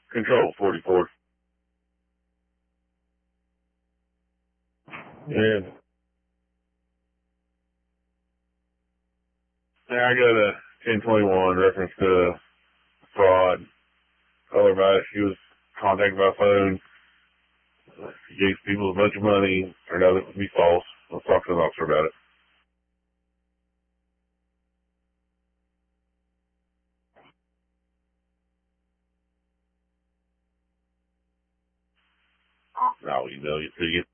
Control 44. Yeah. Yeah, I got a 1021 reference to fraud. Told everybody she was contacted by phone. She gave people a bunch of money. Turned out it to be false. Let's talk to the officer about it. I'll email you to you.